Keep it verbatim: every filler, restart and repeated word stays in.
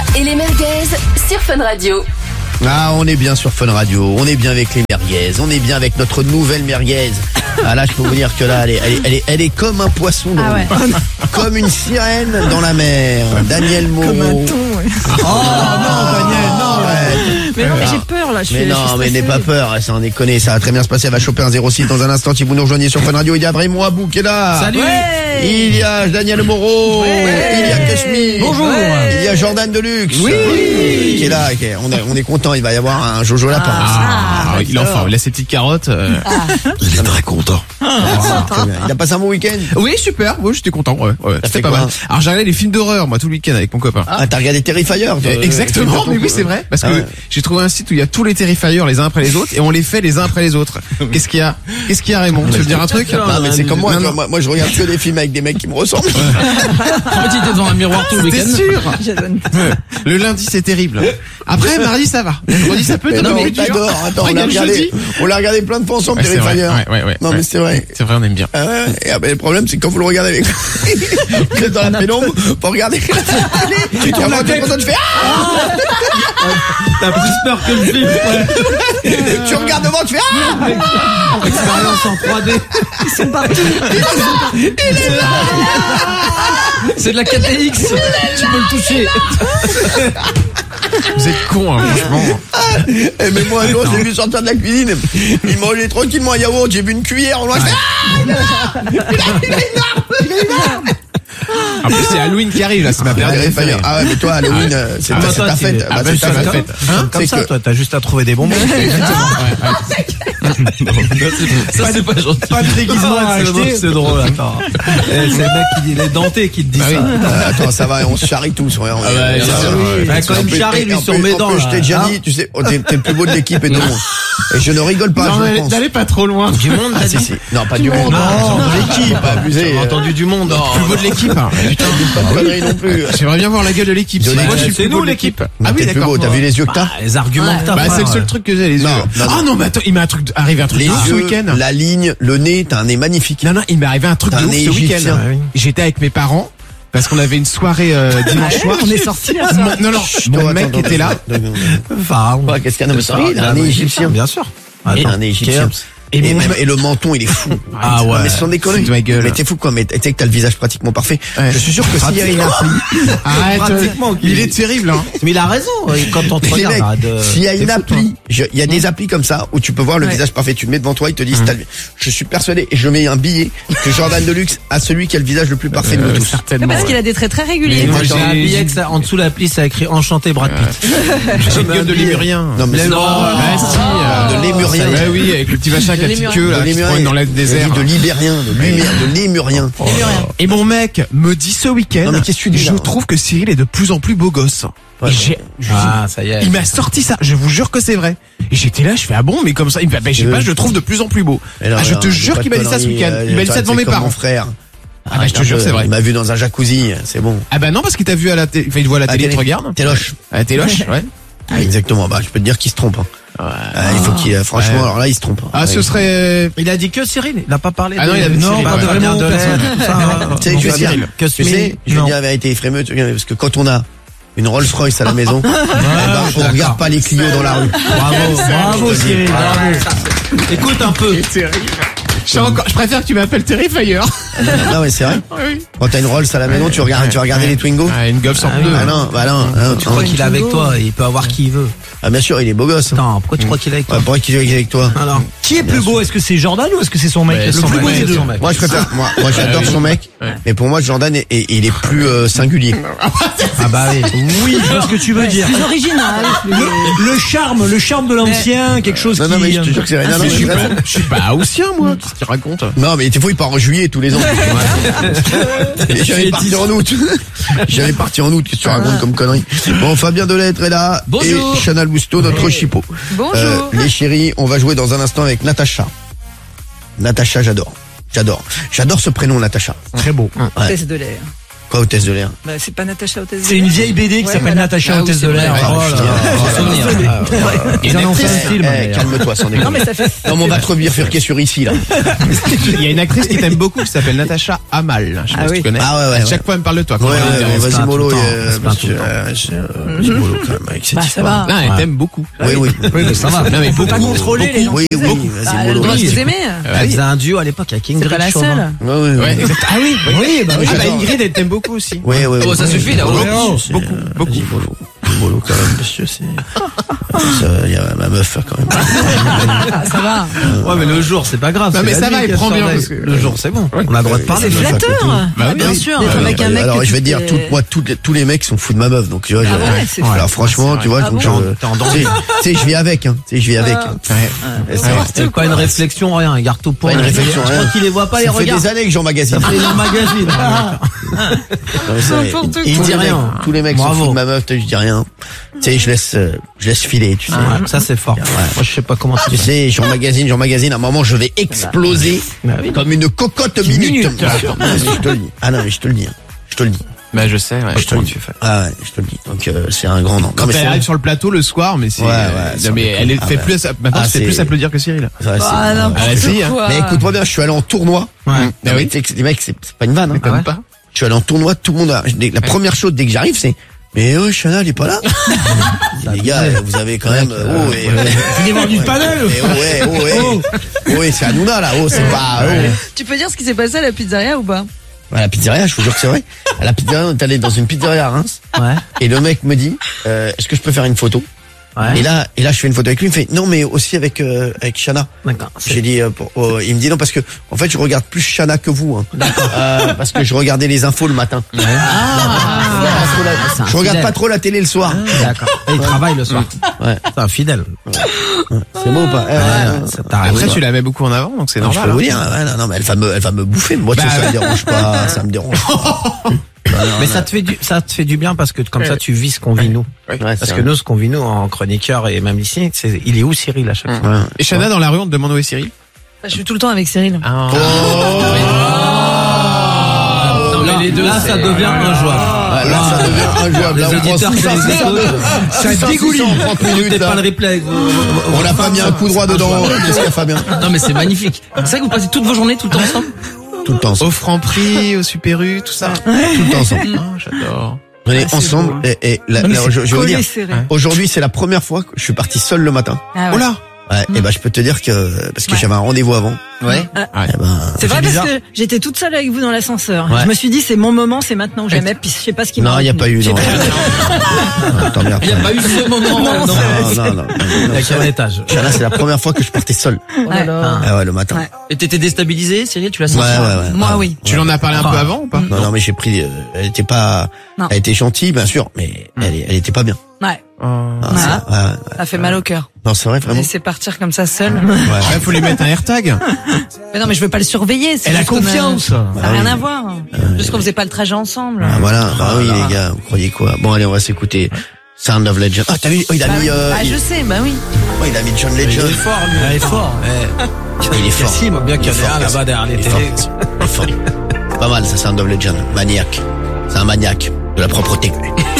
et les merguez sur Fun Radio. Ah, on est bien sur Fun Radio, on est bien avec les merguez, on est bien avec notre nouvelle merguez. Ah là, je peux vous dire que là, elle est, elle est, elle est, elle est comme un poisson dans Ah ouais. comme une sirène dans la mer. Daniel Moreau. Comme un thon, ouais. Oh non, Daniel, non. Ouais. Mais non, mais j'ai peur là. Je Mais suis, non, je suis mais n'aie stressée. pas peur, ça en déconne, ça va très bien se passer. Elle va choper un zéro six dans un instant. Si vous nous rejoignez sur Fun Radio, il y a Raymond Abou qui est là. Salut. Ouais. Il y a Daniel Moreau. Ouais. Il y a Cashmere. Bonjour. Il y a Jordan Deluxe. Oui. Qui est là. Qui est- on, est, on est content. Il va y avoir un Jojo Lapin. Ah, il est en forme, il a ses petites carottes. euh. Il est très content. Très bien. Il a passé un bon week-end. Oui, super, oui, j'étais content, ouais, ouais, fait c'était pas quoi mal. Alors j'ai regardé les films d'horreur, moi, tout le week-end avec mon copain. Ah, t'as regardé Terrifier toi, Euh, euh, Exactement, tu- mais oui, c'est vrai, parce que Ah ouais. j'ai trouvé un site où il y a tous les Terrifiers les uns après les autres, et on les fait les uns après les autres. Qu'est-ce qu'il y a Qu'est-ce qu'il y a, Raymond? Tu veux me dire un truc? Non, mais c'est comme moi, Non, tu vois, non. moi, moi je regarde que des films avec des mecs qui me ressemblent. Petit, t'es devant un miroir tout le T'es week-end. sûr? Jason. Le lundi, c'est terrible. Après, mardi, ça va. Mercredi, ça peut Mais être un non, peu on plus dur. t'adore. Attends, on l'a Regarde, regardé, jeudi. on l'a regardé plein de fois ensemble, Ouais, c'est vrai, Terrifier. ouais, ouais, ouais, Non, ouais. mais c'est vrai. C'est vrai, on aime bien. Ah ouais, et ah ben, le problème, c'est que quand vous le regardez avec vous êtes dans la pénombre, pour regarder la télé, tu tournes la tête, tu fais ah! T'as plus peur que le film. Ouais. Tu regardes devant, tu fais ah! Expérience en trois D. Ils sont partout. C'est de la quatre D X. Tu peux le toucher. Vous êtes cons, hein, franchement. Eh, mais moi, un jour, j'ai vu sortir de la cuisine, il mangeait tranquillement un yaourt, j'ai vu une cuillère, on l'a fait ah! En plus, c'est Halloween qui arrive, là, c'est ma période Terrifier. préférée. Ah ouais, mais toi, Halloween, euh, c'est Ah, ta, bah, c'est toi, ta c'est- fête. ah, Bah, bah, c'est c'est ta comme fête. Hein Comme C'est ça, que- toi, t'as juste à trouver des bonbons. Ça, c'est pas gentil. Pas de déguisement à acheter. C'est drôle, attends. Eh, C'est le mec qui dit, les dentés qui te dit Bah oui. ça. Euh, Attends, ça va, on se charrie tous. Ouais, on- Ah bah, on- bien sûr, on- ouais. on- Ouais, quand en il me plus- charrie, et lui, en sur plus- mes en dents, plus, là. Je t'ai déjà Hein dit, tu sais, oh, t'es t'es le plus beau de l'équipe et de monde. Et je ne rigole pas, Non, je n'allez pense. n'allez pas trop loin. Du monde, Ah, t'as si, dit si. Non, pas du monde. Non, de l'équipe, abusé. J'ai entendu du monde. Plus beau de l'équipe. hein. Putain. Pas de conneries non plus. J'aimerais bien voir la gueule de l'équipe. De Moi, l'équipe. je suis C'est plus beau nous, de l'équipe. Ah, Ah oui, t'es le plus d'accord. beau, t'as vu les yeux que t'as? Bah, les arguments que t'as. Bah, c'est le frère. seul truc que j'ai, les yeux. Non, non, Ah non, mais attends, il m'est un truc, arrivé un truc Les de ouf ce yeux, week-end. la ligne, le nez, t'as un nez magnifique. Non, non, il m'est arrivé un truc T'as de un ouf nez ce week-end. égyptien. Ah oui. J'étais avec mes parents. Parce qu'on avait une soirée euh, dimanche soir. On est sortis là. Mon- non, non, mon Attends, mec attends, était là. attends, attends. Enfin, Ouais, qu'est-ce qu'il y a? Non, mais ça, il a un Ah, nez bah, égyptien. Bien sûr. Il a Attends, un nez égyptien. Keps. Et, Et mon même, mec- et le menton, il est fou. Ah ouais. Mais sans déconner. De ma gueule. Mais t'es fou quoi, mais tu sais que t'as le visage pratiquement parfait. Ouais. Je suis sûr que s'il y a une appli, Arrête. Pratiquement, euh, Il est terrible, hein. Mais il a raison, euh, quand on te les regarde. mecs, arrête de- s'il y a t'es une fou, toi. appli, je- il y a des applis comme ça où tu peux voir le Ouais. visage parfait. Tu le mets devant toi, ils te disent, t'as le- je suis persuadé, et je mets un billet que Jordan Deluxe a celui qui a le visage le plus parfait de nous Euh, tous. certainement. Parce qu'il a des traits très réguliers. Mais Moi, j'ai- j'ai un billet que ça, en dessous de l'appli, ça a écrit enchanté Brad Pitt. J'ai une gueule de lémurien. Non, mais c'est- Non. Bah si, euh, de lémurien. Bah oui, avec le petit machin avec la petite queue là, De qui se lémurien. promène dans le désert. De libérien, de lumière, de lémurien. Et mon mec me dit ce week-end, Non, mais qu'est-ce que tu dis, je là trouve que Cyril est de plus en plus beau gosse. Ouais. Et j'ai, je- Ah, ça y est. il m'a sorti ça, je vous jure que c'est vrai. Et j'étais là, je fais ah bon, mais comme ça, il me fait, bah, je sais Euh. pas, je le trouve de plus en plus beau. Mais non, Ah, je non, te dis jure pas qu'il de m'a dit ça ce conneries, week-end. euh, Il m'a dit toi, ça devant c'est mes comme parents. Mon frère. Ah bah je te jure, c'est vrai. Il m'a vu dans un jacuzzi, c'est bon. Ah bah non, parce qu'il t'a vu à la télé, enfin il te voit à la Ah, télé, il télé. te regarde. T'es loche. Ah, t'es loche, ouais. Ah, exactement. Bah, je peux te dire qu'il se trompe. Hein. Ah, il faut qu'il, euh, franchement, Ouais. alors là, il se trompe. hein. Ah, Ouais, ce il- serait, Il a dit que Cyril, il a pas parlé Ah de... non, il a dit non, Cyril, pas ouais. de Vraiment gardien de personne. tout ça. Tu sais, Non, je vais que dire, Cyril. Que tu sais, Cyril, je vais non. dire la vérité, Frémeux, tu- parce que quand on a une Rolls Royce à la maison, eh ben, on d'accord. regarde pas les Clio dans la rue. Bravo, bravo Cyril, bravo. Écoute un peu. je, suis encore, je préfère que tu m'appelles Terrifier. Non, mais c'est vrai. Oui. Quand t'as une Rolls à la maison, tu regardes, tu vas regarder les Twingo. Ah, une Golf cent deux. Ah non, bah non, non, Tu crois qu'il est avec toi, il peut avoir qui il veut. Ah, bien sûr, il est beau gosse. hein. Attends, pourquoi tu crois qu'il est avec Ouais, toi? pourquoi qu'il est avec toi? Alors, Qui est plus beau? Est-ce que c'est Jordan ou est-ce que c'est son mec? Ouais, Le son plus mec, beau des son deux. mec. Moi, je préfère, moi, moi, j'adore son mec. Ouais. Mais pour moi, Jordan est, est- il est plus euh, singulier. ah bah oui. Oui, je vois ce que tu veux dire. Plus original. Le, le charme, le charme de l'ancien, quelque chose Non, qui... non, mais je te jure que c'est rien. Non, non, Mais je mais suis je pas, préfère- je suis pas haussien, moi. Qu'est-ce qu'il raconte? Non, mais t'es fou, il part en juillet tous les ans. Et J'avais parti en août. J'avais parti en août, qu'est-ce que tu racontes comme connerie? Bon, Fabien Delettre est là. Bonjour. Et Chanel Bousteau, notre chipot. Bonjour. Euh, les chéris, on va jouer dans un instant avec Natacha. Natacha, j'adore. J'adore. J'adore ce prénom, Natacha. Très beau. Ouais. Test de l'air. Quoi, hôtesse de l'air? Bah, c'est pas Natacha Hôtesse de C'est une l'air. vieille B D qui Ouais, s'appelle voilà. Natacha Ah oui, Hôtesse c'est de vrai, l'air. ouais. Oh là là. Ils en ont fait un film. Eh, d'ailleurs. calme-toi, sans déconner. Non, mais ça fait. Non, mais on va te rebifurquer sur ici, là. Il y a une actrice qui t'aime beaucoup qui s'appelle Natacha Amal. Je sais Ah pas si oui. tu connais. Ah ouais, ouais, À ouais. chaque fois, elle me parle de toi. Ouais, ouais, Quand ouais, elle me vas-y, plaint tout mollo, le temps, euh, elle se plaint parce tout que, le temps. euh, j'ai, euh, j'ai mollo quand même avec cette Bah, ça histoire. va. Non, elle Ouais. t'aime beaucoup. Oui, oui. Oui, mais ça va. Non, mais beaucoup. Pas contrôler les gens. Oui, oui, Bah, vas-y, elle a le mollo. droit de vas-y. vous aimer. Elle faisait un duo à l'époque avec C'est Ingrid pas la Chauvin. seule. Ouais, ouais, Ouais, ouais. exact. Ah oui, Oui, bah oui. Ah bah j'adore. Ingrid, elle t'aime beaucoup aussi. Ouais, ouais, Oh, ouais. ça suffit, là. Mollo, Oh, c'est, beaucoup, euh, beaucoup. vas-y, mollo. Mollo quand même, monsieur, c'est, il y a ma meuf, quand même. Ah, ça va. Ouais, mais le jour, c'est pas grave. Non, c'est mais la ça nuit va, il qu'elle prend sort bien, d'elle. parce que- Le jour, c'est bon. On a le droit de C'est parler. meuf à flatteur. côté. Bah, Bah bien oui. sûr. Ouais, D'être avec ouais, un mec. alors que je vais tu te dire, fais- tout, moi, toutes les- tous les mecs sont fous de ma meuf, donc tu vois. Ah je- ouais, c'est fou. alors franchement, tu vois, Ah donc bon je, T'es en tu danger. sais, tu sais, je vis avec, hein, tu sais, je vis avec. Ah. Et c'est- C'est pas une réflexion, rien. Il garde tout pour Pas une rien. réflexion, Je rien. crois qu'il les voit pas, les Ça fait regards. des années que j'emmagasine. Ça fait leur magazine. Ouais, c'est vrai. N'importe Et- et quoi. tous les Dis rien. mecs- Tous les mecs sont Bravo. fous de ma meuf, tu sais, je dis rien. Tu sais, je laisse, euh, je laisse filer, tu sais. Ah, ça, c'est fort. Moi, je sais pas comment tu Tu fais. sais, j'emmagasine, j'emmagasine, à un moment, je vais exploser comme une cocotte minute. minute, bien sûr. Ah, mais je te le dis. Ah non, mais je te le dis. hein. Je te le dis. Bah, je sais, ouais. Je te le dis. Ah ouais, je te le dis. Donc, euh, c'est un grand nom. Quand Non, mais elle c'est arrive sur le plateau le soir, mais c'est, Ouais, ouais, euh, ça mais me elle déconne. fait Ah, plus, maintenant, Ah, tu fais c'est- plus applaudir que Cyril. vrai, c'est- Ah, n'importe Ah, si, hein. quoi. Mais écoute-moi bien, je suis allé en tournoi. Ouais. Non, Ah mais oui. tu sais que les mecs, c'est c'est pas une vanne. Hein. T'aimes pas? Je suis allé en tournoi, tout le monde a, dès- la première chose dès que j'arrive, c'est, mais oh, Chana, elle est pas là. Je dis, les gars, vous avez quand même, oh, et, Venez voir du panel. et, oh, ouais, oh, ouais. Oh, ouais, c'est Hanouna, là, oh, c'est pas, oh. Tu peux dire ce qui s'est passé à la pizzeria ou pas? À la pizzeria, je vous jure que c'est vrai. À la pizzeria, on est allé dans une pizzeria à Reims. Ouais. Et le mec me dit, euh, est-ce que je peux faire une photo? Ouais. Et là, et là, je fais une photo avec lui. Il me fait, non, mais aussi avec, euh, avec Chana. D'accord. J'ai dit, euh, pour- oh, il me dit non parce que en fait je regarde plus Chana que vous, hein. Euh, parce que je regardais les infos le matin. Ah, Je regarde pas trop la télé le soir. D'accord. Et il travaille le soir. Ouais. C'est un fidèle. C'est bon ou pas? Eh, ouais, ouais. Ça t'arrive. Après, tu la mets beaucoup en avant, donc c'est Non, je normal. peux vous hein. dire, ouais, non, non, mais elle va me, elle va me bouffer. Moi, tu sais, Bah, ça me ouais. dérange pas, ça me dérange. pas. Mais ça te fait du, ça te fait du bien parce que comme ça tu vis ce qu'on vit nous. Ouais, Parce c'est que vrai. nous, ce qu'on vit nous en chroniqueur et même ici, c'est, il est où Cyril à chaque fois? Ouais. Et Chana, dans la rue, on te demande où est Cyril? Je suis tout le temps avec Cyril. Ah. Non, mais les deux, là, ça devient injouable. Ah, là, ça devient injouable. Là, Les on prend auditeurs six qui cents, les six cents, écoutent, ça dégouline. trente minutes, Écoutez là. pas le replay. On n'a pas mis un coup droit dedans. Qu'est-ce qu'il y a, Fabien? Non mais c'est magnifique. C'est vrai que vous passez toutes vos journées tout le temps ensemble. Tout le temps ensemble. Au Franprix, au Super U, tout ça. Tout le temps ensemble. Oh, j'adore. On est Ah, c'est ensemble beau. et, et la- Non, mais la- c'est je, je vais vous dire, collé, serré. aujourd'hui c'est la première fois que je suis parti seul le matin. Ah ouais. Oh là! Ouais, et ben je peux te dire que parce que Ouais. j'avais un rendez-vous avant. Ouais. Eh ben, C'est vrai parce bizarre. que j'étais toute seule avec vous dans l'ascenseur. Ouais. Je me suis dit c'est mon moment, c'est maintenant ou jamais. Puis je sais pas ce qui m'a. Non, il y a pas eu. J'ai Non, pas- non, t'emmerdes Il n'y a pas. pas eu ce moment. Non, non. c'est- Non, non, non. Il y a quel étage? Là, c'est la première fois que je partais seul. Ouais. Ah ouais, le matin. Ouais. Et t'étais déstabilisé, Cyril, tu l'as Ouais, senti? ouais, ouais. Moi Ah, oui. Tu l'en as parlé un peu avant ou pas? Non, non, mais j'ai pris. euh, elle était pas. Non. Elle était gentille, bien sûr, mais elle, elle était pas bien. Ouais. Oh. Ah, Ouais. c'est- ouais, ouais. Ça fait mal au cœur. Non, c'est vrai, vraiment. Laisser partir comme ça seul. Ouais. Ouais, faut lui mettre un AirTag. Mais non, mais je veux pas le surveiller. c'est Elle a juste qu'on confiance. Ça n'a rien oui. à voir. Juste qu'on faisait pas le trajet ensemble. Ah, voilà. Bah oui, les gars, vous croyez quoi? Bon, allez, on va s'écouter. Sound of Legend. Ah, t'as vu? Oh, il a Bah, mis. oui. Euh, Bah, il, je sais, bah oui. oh, il a mis John Legend. fort, lui. Elle est fort. Il est fort. Cassim, bien qu'il y en ait un là-bas derrière les Il est télés. fort. Il est fort. Pas mal, ça, Sound of Legend. Maniaque. C'est un maniaque de la propreté.